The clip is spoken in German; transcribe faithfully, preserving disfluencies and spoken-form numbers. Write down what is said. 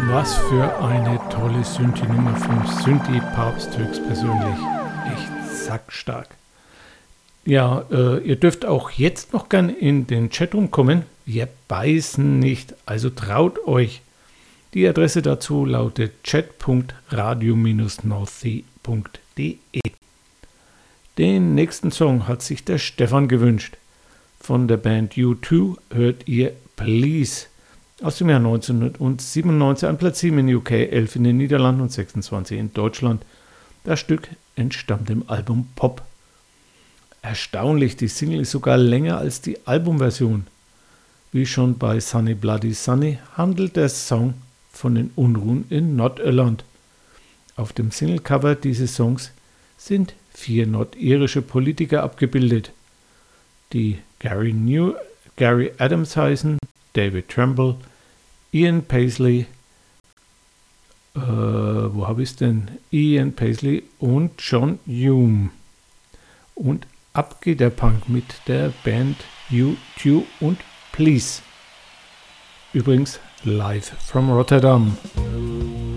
Was für eine tolle Synthi-Nummer vom Synthi-Papst höchstpersönlich. Echt sackstark. Ja, äh, ihr dürft auch jetzt noch gern in den Chatroom kommen. Wir beißen nicht, also traut euch. Die Adresse dazu lautet chat punkt radio Bindestrich nordsee punkt de. Den nächsten Song hat sich der Stefan gewünscht. Von der Band U zwei hört ihr Please. Aus dem Jahr neunzehnhundertsiebenundneunzig, an Platz sieben in U K, elf in den Niederlanden und sechsundzwanzig in Deutschland. Das Stück entstammt dem Album Pop. Erstaunlich, die Single ist sogar länger als die Albumversion. Wie schon bei Sunny Bloody Sunny handelt der Song von den Unruhen in Nordirland. Auf dem Singlecover dieses Songs sind vier nordirische Politiker abgebildet, die Gary, New, Gary Adams heißen, David Trimble, Ian Paisley, äh, wo habe ich es denn? Ian Paisley und John Hume. Und ab geht der Punk mit der Band U zwei und Please. Übrigens live from Rotterdam.